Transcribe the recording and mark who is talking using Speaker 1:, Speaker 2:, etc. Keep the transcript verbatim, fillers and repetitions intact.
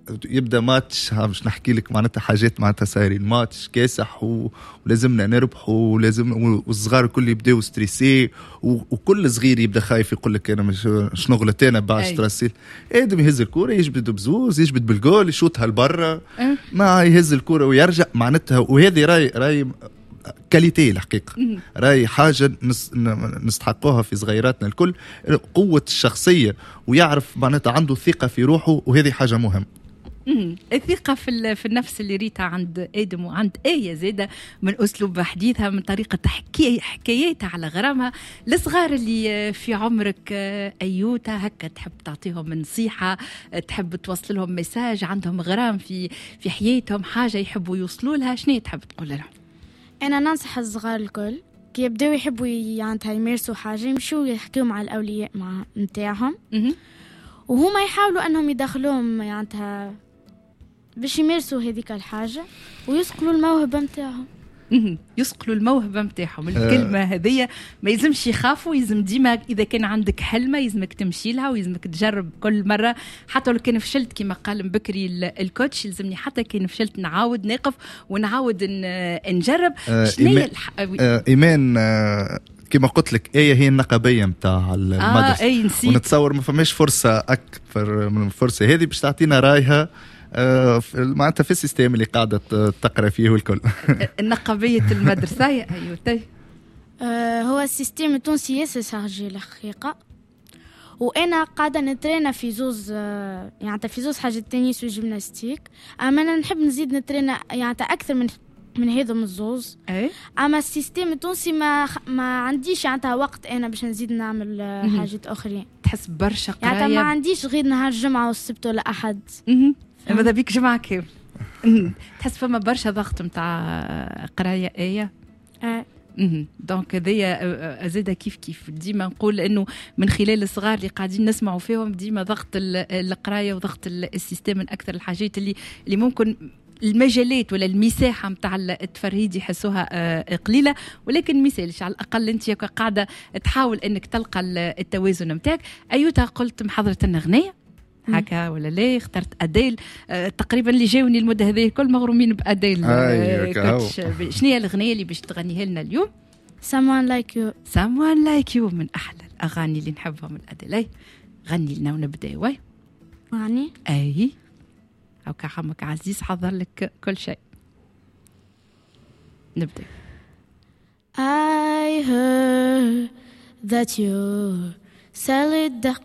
Speaker 1: يبدا ماتش، مش نحكي لك معناتها حاجات معناتها صايرين ماتش كاسح و... ولازمنا نربحوا، ولازم والصغار الكل يبداو ستريسي، و... وكل صغير يبدا خايف يقول لك انا مش شنو غلطت انا بعد ستريسي. ادم يهز الكره يجبد بزوز، يجبد بالجول، يشوتها لبرا، ما يهز الكره ويرجع معناتها. وهذه راي راي كاليتي الحقيقة، راي حاجة نستحقوها في صغيراتنا الكل، قوة الشخصية، ويعرف معناتها عنده ثقة في روحه، وهذه حاجة مهمة.
Speaker 2: الثقة في في النفس اللي ريتها عند آدم وعند آية زيادة، من أسلوب حديثها، من طريقة تحكي حكاياتها على غرامها. الصغار اللي في عمرك أيوتا هكا تحب تعطيهم نصيحة، تحب توصل لهم مساج، عندهم غرام في في حياتهم، حاجة يحبوا يوصلوا لها، شنو تحب تقول لهم؟
Speaker 3: أنا ننصح الصغار الكل كي يبدأوا يحبوا يعني يمارسوا حاجة يمشوا يحكوا مع الأولياء مع متاعهم، وهما يحاولوا أنهم يدخلوهم يعني باش يمارسوا هذيك الحاجة ويسقلوا الموهبة متاعهم.
Speaker 2: يسقلوا الموهبة متاعهم. الكلمة هذية ما يلزمش يخافوا، يلزم ديما إذا كان عندك حلمة يلزمك تمشي لها، ويلزمك تجرب كل مرة. حتى لو كان فشلت كما قال بكري الكوتش، يلزمني حتى كان فشلت نعاود نقف ونعاود نجرب.
Speaker 1: آه إيمان, الح... آه إيمان آه كما قلت لك آية هي النقابية متاع المدرسة،
Speaker 2: آه
Speaker 1: ونتصور ما فماش فرصة أكثر من الفرصة هذه باش تعطينا رايها آه معناتها في السيستم اللي قاعدة تقرأ فيه والكل.
Speaker 2: النقابية المدرسة أيوة.
Speaker 3: آه هو السيستم التونسي ياسر سارجي الحقيقة، وأنا قاعدة نترينا في زوز آه يعني في زوز حاجة التنس والجيمناستيك، أما أنا نحب نزيد نترينا يعني أكثر من من هذا من الزوز.
Speaker 2: أي؟
Speaker 3: أما السيستم التونسي ما ما عنديش يعني وقت أنا باش نزيد نعمل آه حاجات أخرين.
Speaker 2: تحس برشا قراية
Speaker 3: يعني ما عنديش غير نهار الجمعة والسبت ولا أحد.
Speaker 2: ماذا بيك جمعة كيف؟ تحس فما برشا ضغط متاع قراية آية؟
Speaker 3: اه
Speaker 2: دونك هذيا زاده كيف كيف ديما نقول انه من خلال الصغار اللي قاعدين نسمعوا فيهم ديما ضغط القرايه وضغط السيستم من اكثر الحاجات اللي اللي ممكن المجالات ولا المساحه متاع التفرهيد يحسوها قليله، ولكن مثالش على الاقل انت قاعده تحاول انك تلقى التوازن نتاعك. ايوتا قلت محضره النغنيه هكا ولا لا؟ اخترت أديل. أه تقريبا اللي جاوني المدة هذه كل مغرومين بأديل.
Speaker 1: أه
Speaker 2: شنو هي الأغنية اللي باش تغنيها لنا اليوم؟
Speaker 3: Someone like you.
Speaker 2: Someone like you من أحلى الأغاني اللي نحبها من أديل. أي غني لنا ونبدأ. واي
Speaker 3: غني
Speaker 2: أي أو كحمك عزيز حضر لك كل شيء. نبدأ.
Speaker 3: I heard that you sell it